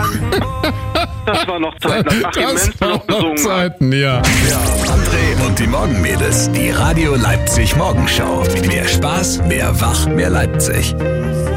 Das war noch Zeit. Das Achim Menzel noch gesungen hat. Zeiten, ja. André und die Morgenmädels, die Radio Leipzig Morgenshow. Mehr Spaß, mehr Wach, mehr Leipzig.